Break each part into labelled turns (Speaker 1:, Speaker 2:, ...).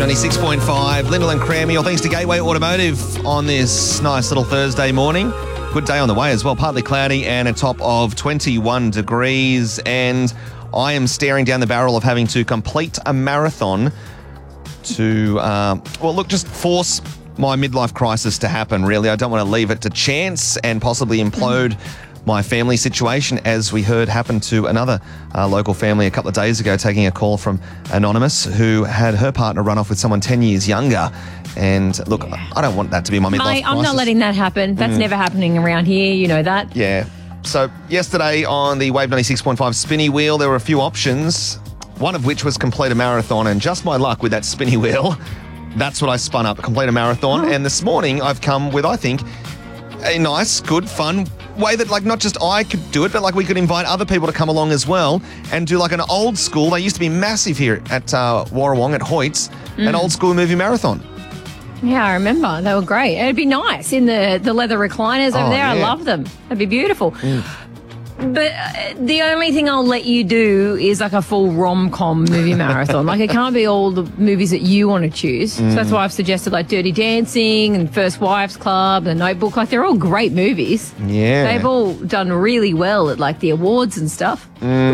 Speaker 1: 96.5, Lyndall and Crammy, all thanks to Gateway Automotive on this nice little Thursday morning. Good day on the way as well, partly cloudy and a top of 21 degrees. And I am staring down the barrel of having to complete a marathon to, just force my midlife crisis to happen, really. I don't want to leave it to chance and possibly implode my family situation, as we heard happen to another local family a couple of days ago, taking a call from Anonymous, who had her partner run off with someone 10 years younger. And look, I don't want that to be my midlife crisis.
Speaker 2: I'm not letting that happen. That's never happening around here. You know that.
Speaker 1: Yeah. So yesterday on the Wave 96.5 spinny wheel, there were a few options, one of which was complete a marathon. And just my luck with that spinny wheel, that's what I spun up, complete a marathon. And this morning I've come with, I think, a nice, good, fun way that, like, not just I could do it, but like we could invite other people to come along as well and do like an old school. They used to be massive here at Warrawong at Hoyt's, an old school movie marathon.
Speaker 2: Yeah, I remember. They were great. It'd be nice in the leather recliners over there.
Speaker 1: Yeah.
Speaker 2: I love them. That'd be beautiful. But the only thing I'll let you do is like a full rom-com movie marathon. Like, it can't be all the movies that you want to choose. So that's why I've suggested like Dirty Dancing and First Wives Club, The Notebook. Like, they're all great movies.
Speaker 1: Yeah.
Speaker 2: They've all done really well at like the awards and stuff.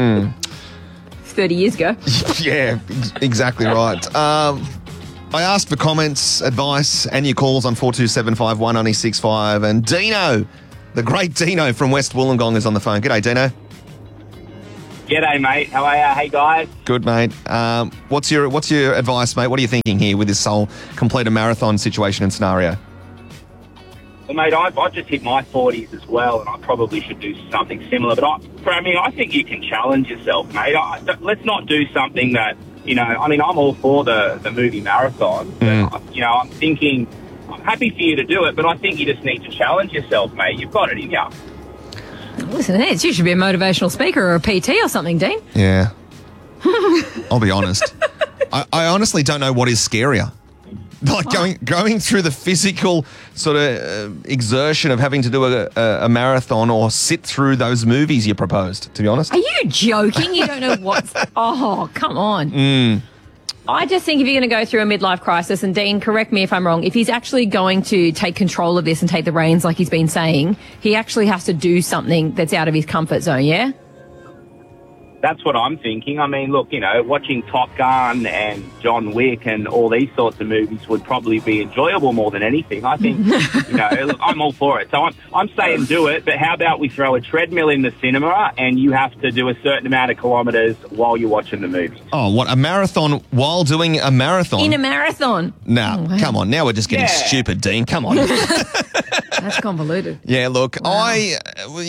Speaker 2: 30 years ago.
Speaker 1: Yeah, exactly right. I asked for comments, advice, and your calls on 4275 196.5. And Dino, the great Dino from West Wollongong, is on the phone. G'day, Dino.
Speaker 3: G'day, mate. How are you? Hey, guys.
Speaker 1: Good, mate. What's your advice, mate? What are you thinking here with this whole complete a marathon situation and scenario?
Speaker 3: Well, mate, I've just hit my 40s as well, and I probably should do something similar. But I think you can challenge yourself, mate. Let's not do something that, I'm all for the movie marathon. But, I'm thinking, I'm happy for you to do it, but I think you just need to challenge yourself, mate. You've got it in you.
Speaker 2: Listen, you should be a motivational speaker or a PT or something, Dean.
Speaker 1: Yeah. I'll be honest. I honestly don't know what is scarier. Like going through the physical sort of exertion of having to do a marathon, or sit through those movies you proposed, to be honest.
Speaker 2: Are you joking? You don't know what's... Oh, come on. I just think if you're going to go through a midlife crisis, and Dean, correct me if I'm wrong, if he's actually going to take control of this and take the reins like he's been saying, he actually has to do something that's out of his comfort zone, yeah?
Speaker 3: That's what I'm thinking. I mean, look, watching Top Gun and John Wick and all these sorts of movies would probably be enjoyable more than anything. I think, look, I'm all for it. So I'm saying do it, but how about we throw a treadmill in the cinema and you have to do a certain amount of kilometres while you're watching the movie?
Speaker 1: Oh, what, a marathon while doing a marathon?
Speaker 2: In a marathon?
Speaker 1: No, come on. Now we're just getting stupid, Dean. Come on.
Speaker 2: That's convoluted.
Speaker 1: Yeah, look,
Speaker 2: Wow.
Speaker 1: I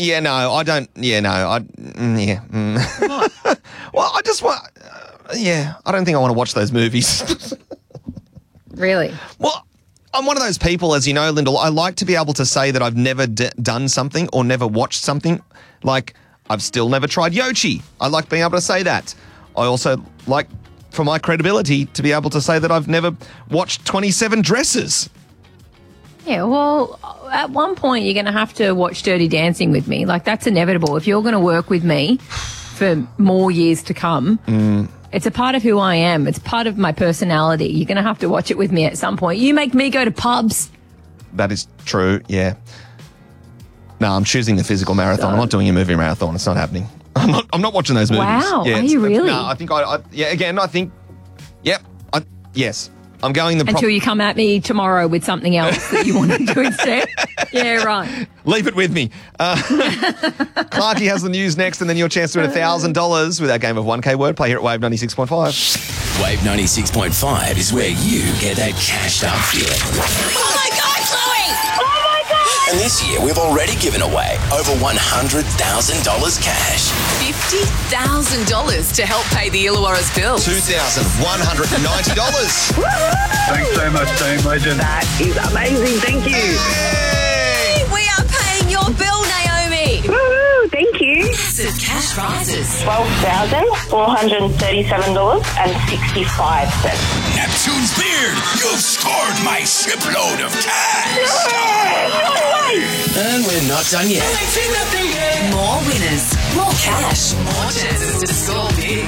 Speaker 1: Well, I just want, I don't think I want to watch those movies.
Speaker 2: Really?
Speaker 1: Well, I'm one of those people, as you know, Lyndall, I like to be able to say that I've never done something or never watched something. Like, I've still never tried Yochi. I like being able to say that. I also like, for my credibility, to be able to say that I've never watched 27 Dresses.
Speaker 2: Yeah, well, at one point you're going to have to watch Dirty Dancing with me. Like, that's inevitable. If you're going to work with me for more years to come, it's a part of who I am. It's part of my personality. You're going to have to watch it with me at some point. You make me go to pubs.
Speaker 1: That is true, yeah. No, I'm choosing the physical marathon. I'm not doing a movie marathon. It's not happening. I'm not watching those movies.
Speaker 2: Wow,
Speaker 1: Yeah,
Speaker 2: are you really?
Speaker 1: No, I think yes. I'm going
Speaker 2: Until you come at me tomorrow with something else that you want to do instead. Yeah, right.
Speaker 1: Leave it with me. Clarky has the news next, and then your chance to win $1,000 with our game of 1K wordplay here at Wave 96.5.
Speaker 4: Wave 96.5 is where you get that cashed up feeling.
Speaker 5: Oh my God, Chloe! Oh my God!
Speaker 4: And this year, we've already given away over $100,000 cash.
Speaker 5: $50,000 to help pay the Illawarra's bills.
Speaker 1: $2,190.
Speaker 6: Thanks so much, Team Legend.
Speaker 7: That is amazing. Thank you.
Speaker 5: We are paying your bill, Naomi.
Speaker 7: Woo, thank you.
Speaker 5: of cash prizes.
Speaker 7: $12,437.65.
Speaker 4: Neptune's Beard, you've scored my shipload of cash. And we're not done yet.
Speaker 5: More winners, more cash, more chances to score big.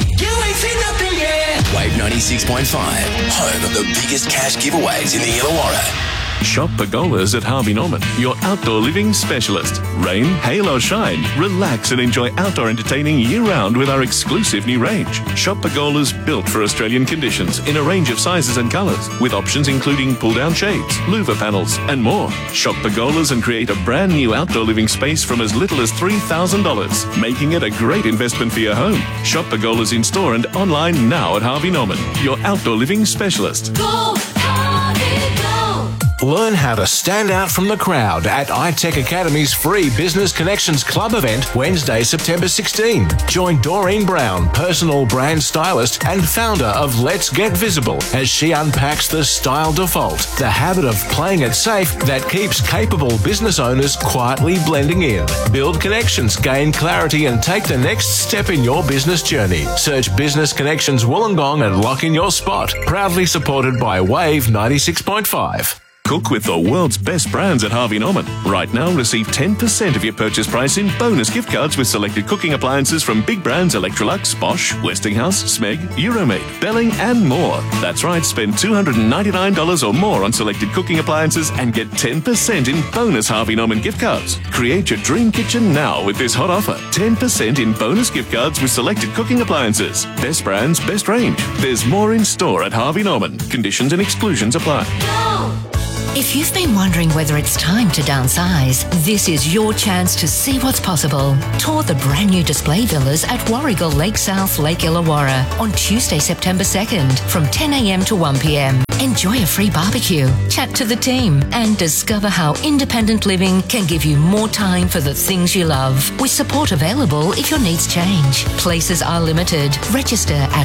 Speaker 4: Wave 96.5, home of the biggest cash giveaways in the Illawarra.
Speaker 8: Shop Pergolas at Harvey Norman, your outdoor living specialist. Rain, hail or shine, relax and enjoy outdoor entertaining year-round with our exclusive new range. Shop Pergolas built for Australian conditions in a range of sizes and colours, with options including pull-down shades, louver panels and more. Shop Pergolas and create a brand new outdoor living space from as little as $3,000, making it a great investment for your home. Shop Pergolas in store and online now at Harvey Norman, your outdoor living specialist.
Speaker 5: Go, Harvey, go.
Speaker 9: Learn how to stand out from the crowd at iTech Academy's free Business Connections Club event Wednesday, September 16. Join Doreen Brown, personal brand stylist and founder of Let's Get Visible, as she unpacks the style default, the habit of playing it safe that keeps capable business owners quietly blending in. Build connections, gain clarity and take the next step in your business journey. Search Business Connections Wollongong and lock in your spot. Proudly supported by Wave 96.5.
Speaker 8: Cook with the world's best brands at Harvey Norman. Right now, receive 10% of your purchase price in bonus gift cards with selected cooking appliances from big brands Electrolux, Bosch, Westinghouse, Smeg, Euromade, Belling and more. That's right, spend $299 or more on selected cooking appliances and get 10% in bonus Harvey Norman gift cards. Create your dream kitchen now with this hot offer. 10% in bonus gift cards with selected cooking appliances. Best brands, best range. There's more in store at Harvey Norman. Conditions and exclusions apply.
Speaker 10: If you've been wondering whether it's time to downsize, this is your chance to see what's possible. Tour the brand new display villas at Warrigal Lake South, Lake Illawarra on Tuesday, September 2nd from 10 a.m. to 1 p.m. Enjoy a free barbecue, chat to the team and discover how independent living can give you more time for the things you love. With support available if your needs change. Places are limited. Register at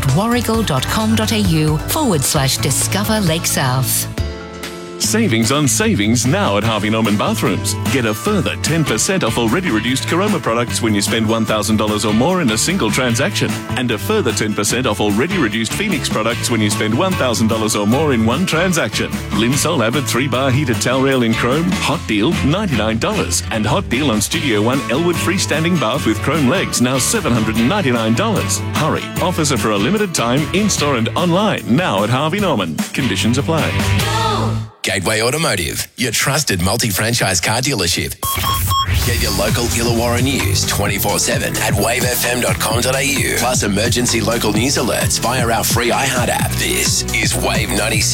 Speaker 10: warrigal.com.au/Discover Lake South.
Speaker 8: Savings on savings now at Harvey Norman Bathrooms. Get a further 10% off already reduced Caroma products when you spend $1,000 or more in a single transaction. And a further 10% off already reduced Phoenix products when you spend $1,000 or more in one transaction. Linsol Avid 3-bar heated towel rail in chrome, hot deal $99. And hot deal on Studio One Elwood freestanding bath with chrome legs, now $799. Hurry, offers are for a limited time, in-store and online now at Harvey Norman. Conditions apply.
Speaker 4: Gateway Automotive, your trusted multi-franchise car dealership. Get your local Illawarra news 24/7 at wavefm.com.au. Plus emergency local news alerts via our free iHeart app. This is Wave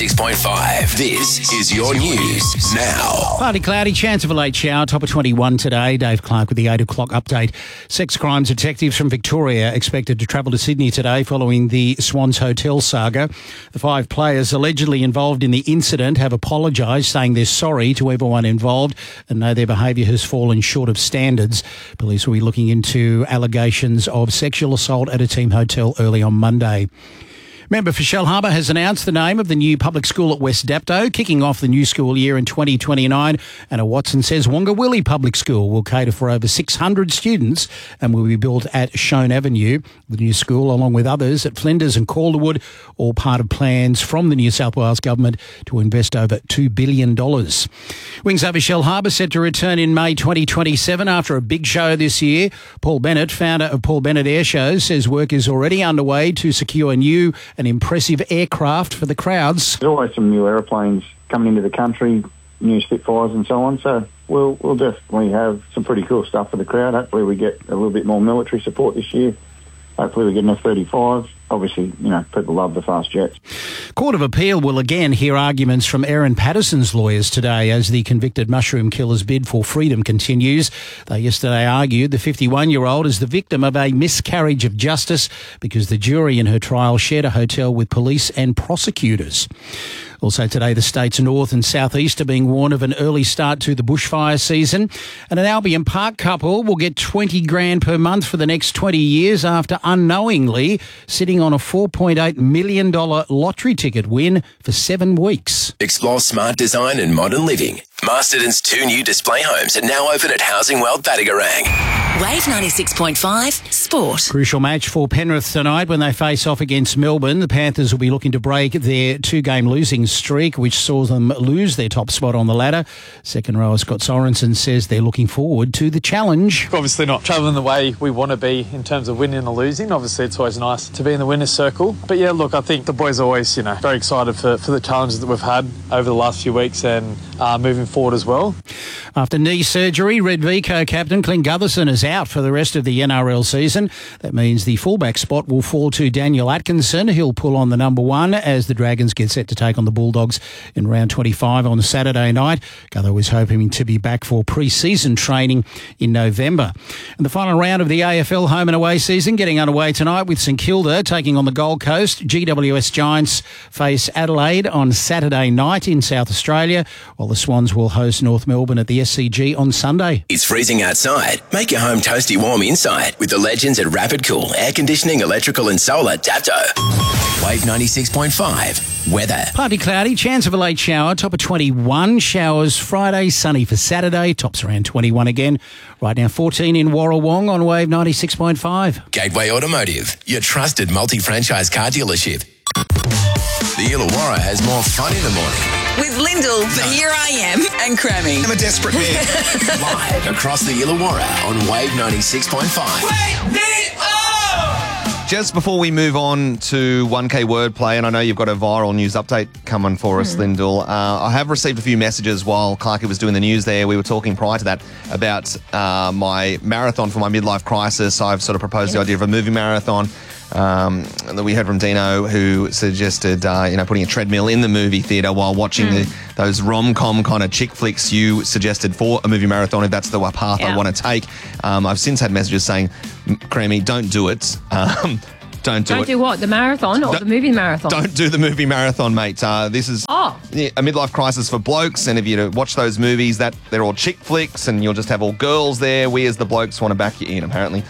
Speaker 4: 96.5. This is your news now.
Speaker 11: Partly cloudy, chance of a late shower, top of 21 today. Dave Clark with the 8 o'clock update. Sex crimes detectives from Victoria expected to travel to Sydney today following the Swans Hotel saga. The 5 players allegedly involved in the incident have apologised, saying they're sorry to everyone involved and know their behaviour has fallen short of standards. Police will be looking into allegations of sexual assault at a team hotel early on Monday. Member for Shellharbour has announced the name of the new public school at West Dapto, kicking off the new school year in 2029. Anna Watson says Wongawilli Public School will cater for over 600 students and will be built at Shone Avenue. The new school, along with others at Flinders and Calderwood, all part of plans from the New South Wales Government to invest over $2 billion. Wings over Shellharbour set to return in May 2027 after a big show this year. Paul Bennett, founder of Paul Bennett Air Shows, says work is already underway to secure new and impressive aircraft for the crowds.
Speaker 12: There's always some new aeroplanes coming into the country, new Spitfires and so on, so we'll definitely have some pretty cool stuff for the crowd. Hopefully we get a little bit more military support this year. Hopefully we get an F-35. Obviously, people love the fast jets.
Speaker 11: Court of Appeal will again hear arguments from Aaron Patterson's lawyers today as the convicted mushroom killer's bid for freedom continues. They yesterday argued the 51-year-old is the victim of a miscarriage of justice because the jury in her trial shared a hotel with police and prosecutors. Also today, the state's north and southeast are being warned of an early start to the bushfire season. And an Albion Park couple will get $20,000 per month for the next 20 years after unknowingly sitting on a $4.8 million lottery ticket win for 7 weeks.
Speaker 4: Explore smart design and modern living Masterton's 2 new display homes are now open at Housing World Battigarang.
Speaker 5: Wave 96.5 Sport.
Speaker 11: Crucial match for Penrith tonight when they face off against Melbourne. The Panthers will be looking to break their 2-game losing streak, which saw them lose their top spot on the ladder. Second rower Scott Sorensen says they're looking forward to the challenge.
Speaker 13: Obviously not travelling the way we want to be in terms of winning or losing. Obviously it's always nice to be in the winner's circle. But yeah, look, I think the boys are always, very excited for the challenges that we've had over the last few weeks and moving forward as well.
Speaker 11: After knee surgery, Red Vico captain Clint Gutherson is out for the rest of the NRL season. That means the fullback spot will fall to Daniel Atkinson. He'll pull on the number 1 as the Dragons get set to take on the Bulldogs in round 25 on Saturday night. Guther was hoping to be back for pre-season training in November. And the final round of the AFL home and away season getting underway tonight with St Kilda taking on the Gold Coast. GWS Giants face Adelaide on Saturday night in South Australia, while the Swans will host North Melbourne at the SCG on Sunday.
Speaker 4: It's freezing outside. Make your home toasty warm inside with the legends at Rapid Cool Air Conditioning, Electrical and Solar Dapto. Wave 96.5 weather.
Speaker 11: Partly cloudy, chance of a late shower, top of 21. Showers Friday, sunny for Saturday, tops around 21 again. Right now 14 in Warrawong on Wave 96.5.
Speaker 4: Gateway Automotive, your trusted multi-franchise car dealership. The Illawarra has more fun in the morning.
Speaker 5: With Lyndall, the Here I Am, and Crammy.
Speaker 1: I'm a desperate man.
Speaker 4: Live across the Illawarra on Wave 96.5.
Speaker 5: Wake me up!
Speaker 1: Just before we move on to 1K wordplay, and I know you've got a viral news update coming for us, Lyndall. I have received a few messages while Clarky was doing the news there. We were talking prior to that about my marathon for my midlife crisis. I've sort of proposed the idea of a movie marathon. That we heard from Dino, who suggested, putting a treadmill in the movie theatre while watching those rom-com kind of chick flicks you suggested for a movie marathon, if that's the path I want to take. I've since had messages saying, Creamy, don't do it. Don't do it.
Speaker 2: Don't do what? The marathon or the movie marathon?
Speaker 1: Don't do the movie marathon, mate. This is a midlife crisis for blokes, and if you watch those movies, that they're all chick flicks, and you'll just have all girls there. We as the blokes want to back you in, apparently.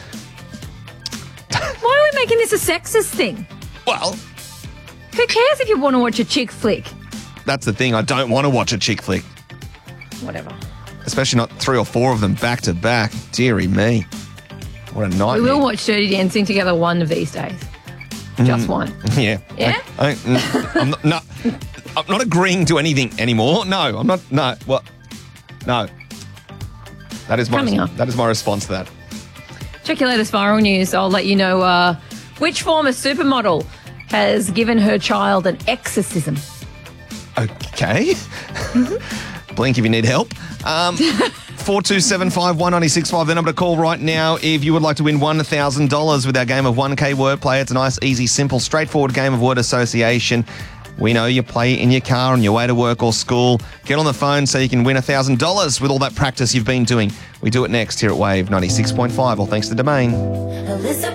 Speaker 2: Why are we making this a sexist thing?
Speaker 1: Well,
Speaker 2: who cares if you want to watch a chick flick?
Speaker 1: That's the thing. I don't want to watch a chick flick.
Speaker 2: Whatever.
Speaker 1: Especially not 3 or 4 of them back to back. Deary me. What a nightmare.
Speaker 2: We will watch Dirty Dancing together one of these days. Just one.
Speaker 1: Yeah.
Speaker 2: Yeah?
Speaker 1: I'm not agreeing to anything anymore. No, I'm not. No. What? No. That is my response to that.
Speaker 2: Check your latest viral news. I'll let you know which former supermodel has given her child an exorcism.
Speaker 1: Okay. Blink if you need help. 4275 196.5, the number to call right now if you would like to win $1,000 with our game of 1K wordplay. It's a nice, easy, simple, straightforward game of word association. We know you play in your car on your way to work or school. Get on the phone so you can win $1,000 with all that practice you've been doing. We do it next here at Wave 96.5, all thanks to Domain.